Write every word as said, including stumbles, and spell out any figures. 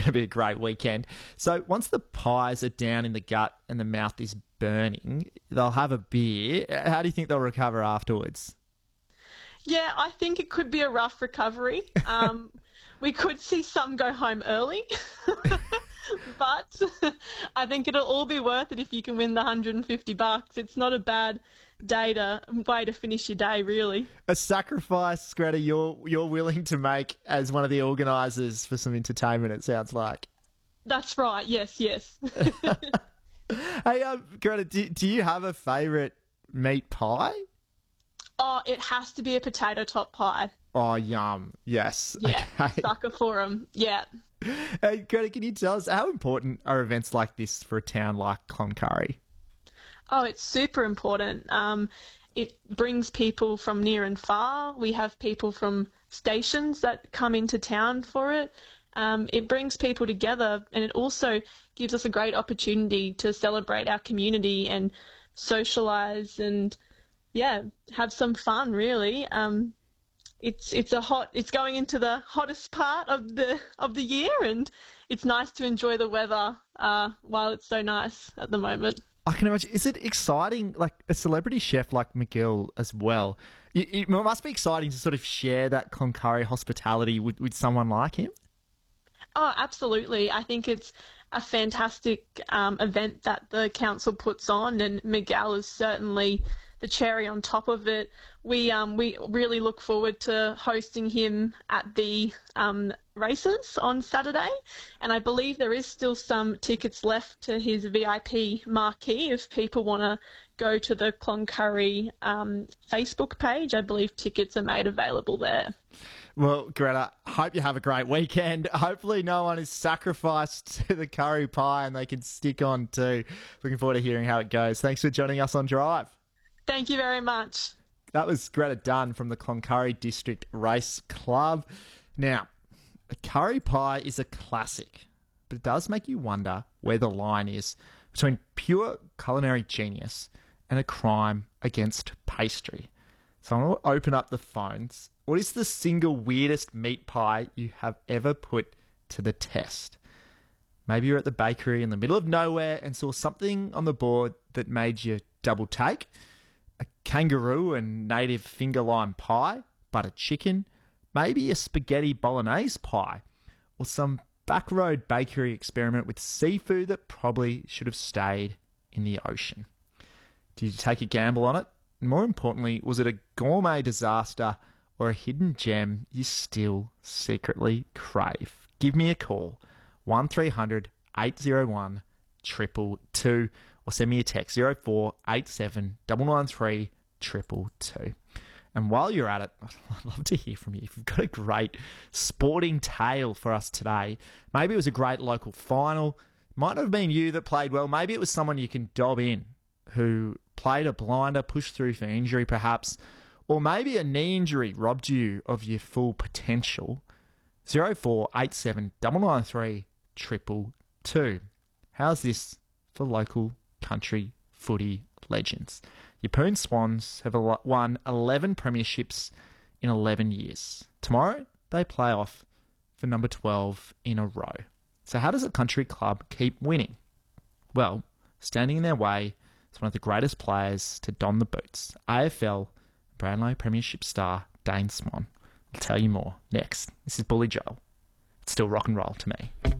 going to be a great weekend. So once the pies are down in the gut and the mouth is burning, they'll have a beer. How do you think they'll recover afterwards? Yeah, I think it could be a rough recovery. Um, we could see some go home early, but I think it'll all be worth it if you can win the one hundred fifty bucks. It's not a bad day to way to finish your day, really. A sacrifice, Greta, you're you're willing to make as one of the organisers for some entertainment, it sounds like. That's right. Yes, yes. Hey, um, Greta, do, do you have a favourite meat pie? Oh, it has to be a potato top pie. Oh, yum. Yes. Yeah, Okay. sucker for 'em. Yeah. Hey, Greta, can you tell us how important are events like this for a town like Cloncurry? Oh, it's super important. Um, it brings people from near and far. We have people from stations that come into town for it. Um, it brings people together, and it also gives us a great opportunity to celebrate our community and socialise and, yeah, have some fun, really. Um, it's it's a hot it's going into the hottest part of the of the year, and it's nice to enjoy the weather uh, while it's so nice at the moment. I can imagine. Is it exciting, like a celebrity chef like McGill as well? It, it must be exciting to sort of share that Cloncurry hospitality with, with someone like him. Oh, absolutely. I think it's a fantastic um, event that the council puts on, and Miguel is certainly the cherry on top of it. We um, we really look forward to hosting him at the um, races on Saturday, and I believe there is still some tickets left to his V I P marquee if people want to go to the Cloncurry um, Facebook page. I believe tickets are made available there. Well, Greta, hope you have a great weekend. Hopefully no one is sacrificed to the curry pie and they can stick on too. Looking forward to hearing how it goes. Thanks for joining us on Drive. Thank you very much. That was Greta Dunn from the Cloncurry District Race Club. Now, a curry pie is a classic, but it does make you wonder where the line is between pure culinary genius and a crime against pastry. So I'm going to open up the phones. What is the single weirdest meat pie you have ever put to the test? Maybe you're at the bakery in the middle of nowhere and saw something on the board that made you double take. A kangaroo and native finger lime pie, butter chicken, maybe a spaghetti bolognese pie, or some backroad bakery experiment with seafood that probably should have stayed in the ocean. Did you take a gamble on it? And more importantly, was it a gourmet disaster or a hidden gem you still secretly crave? Give me a call, one three hundred eight oh one two two two, or send me a text, zero four eight seven nine nine three two two two. And while you're at it, I'd love to hear from you. If you've got a great sporting tale for us today, maybe it was a great local final, might not have been you that played well, maybe it was someone you can dob in who played a blinder, pushed through for injury perhaps, or maybe a knee injury robbed you of your full potential. zero four eight seven nine nine three two two two. How's this for local country footy legends? Your Poon Swans have won eleven premierships in eleven years. Tomorrow, they play off for number twelve in a row. So how does a country club keep winning? Well, standing in their way is one of the greatest players to don the boots, A F L Brownlow Premiership star Dane Swan. I'll tell you more next. This is Bully Joel. It's still rock and roll to me.